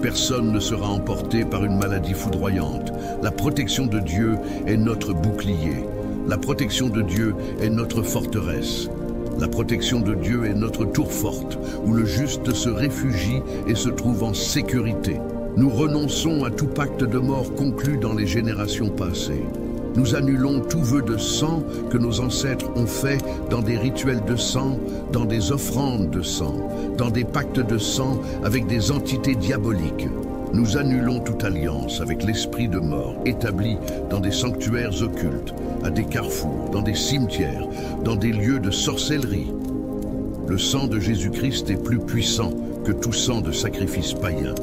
Personne ne sera emporté par une maladie foudroyante. La protection de Dieu est notre bouclier. La protection de Dieu est notre forteresse. La protection de Dieu est notre tour forte, où le juste se réfugie et se trouve en sécurité. Nous renonçons à tout pacte de mort conclu dans les générations passées. Nous annulons tout vœu de sang que nos ancêtres ont fait dans des rituels de sang, dans des offrandes de sang, dans des pactes de sang avec des entités diaboliques. Nous annulons toute alliance avec l'esprit de mort établi dans des sanctuaires occultes, à des carrefours, dans des cimetières, dans des lieux de sorcellerie. Le sang de Jésus-Christ est plus puissant que tout sang de sacrifice païen.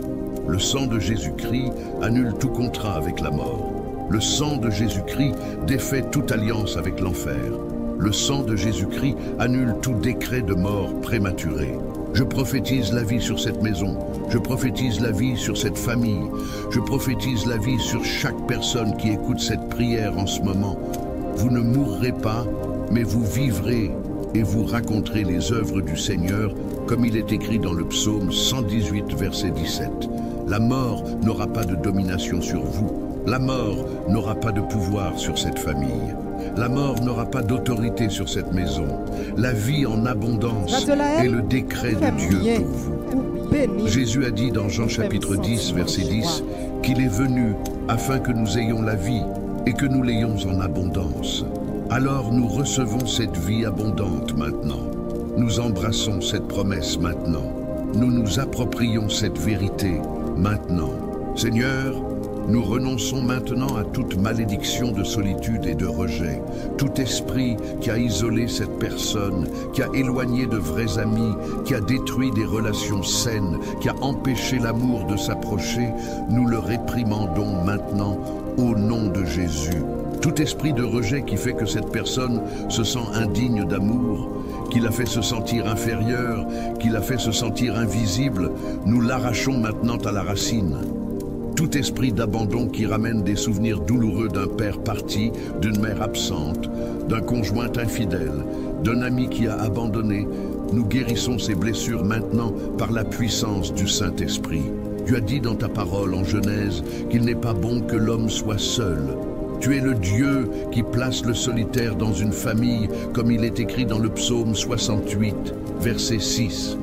Le sang de Jésus-Christ annule tout contrat avec la mort. Le sang de Jésus-Christ défait toute alliance avec l'enfer. Le sang de Jésus-Christ annule tout décret de mort prématuré. Je prophétise la vie sur cette maison. Je prophétise la vie sur cette famille. Je prophétise la vie sur chaque personne qui écoute cette prière en ce moment. Vous ne mourrez pas, mais vous vivrez et vous raconterez les œuvres du Seigneur, comme il est écrit dans le psaume 118, verset 17. La mort n'aura pas de domination sur vous. La mort n'aura pas de pouvoir sur cette famille. La mort n'aura pas d'autorité sur cette maison. La vie en abondance est le décret de Dieu pour vous. Jésus a dit dans Jean chapitre 10, verset 10, qu'il est venu afin que nous ayons la vie et que nous l'ayons en abondance. Alors nous recevons cette vie abondante maintenant. Nous embrassons cette promesse maintenant. Nous nous approprions cette vérité maintenant. Seigneur, nous renonçons maintenant à toute malédiction de solitude et de rejet, tout esprit qui a isolé cette personne, qui a éloigné de vrais amis, qui a détruit des relations saines, qui a empêché l'amour de s'approcher, nous le réprimandons maintenant au nom de Jésus. Tout esprit de rejet qui fait que cette personne se sent indigne d'amour, qui l'a fait se sentir inférieure, qui l'a fait se sentir invisible, nous l'arrachons maintenant à la racine. Tout esprit d'abandon qui ramène des souvenirs douloureux d'un père parti, d'une mère absente, d'un conjoint infidèle, d'un ami qui a abandonné, nous guérissons ces blessures maintenant par la puissance du Saint-Esprit. Tu as dit dans ta parole en Genèse qu'il n'est pas bon que l'homme soit seul. Tu es le Dieu qui place le solitaire dans une famille, comme il est écrit dans le psaume 68, verset 6.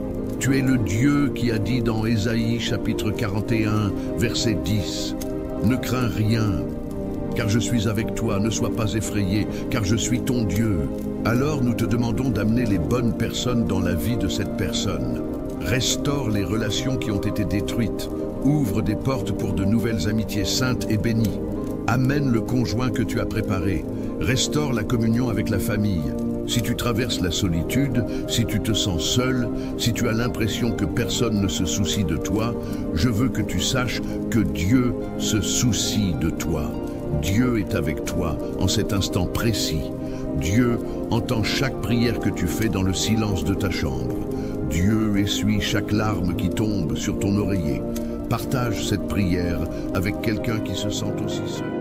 Tu es le Dieu qui a dit dans Ésaïe chapitre 41, verset 10, « Ne crains rien, car je suis avec toi, ne sois pas effrayé, car je suis ton Dieu. » Alors nous te demandons d'amener les bonnes personnes dans la vie de cette personne. Restaure les relations qui ont été détruites, ouvre des portes pour de nouvelles amitiés saintes et bénies. Amène le conjoint que tu as préparé, restaure la communion avec la famille. Si tu traverses la solitude, si tu te sens seul, si tu as l'impression que personne ne se soucie de toi, je veux que tu saches que Dieu se soucie de toi. Dieu est avec toi en cet instant précis. Dieu entend chaque prière que tu fais dans le silence de ta chambre. Dieu essuie chaque larme qui tombe sur ton oreiller. Partage cette prière avec quelqu'un qui se sent aussi seul.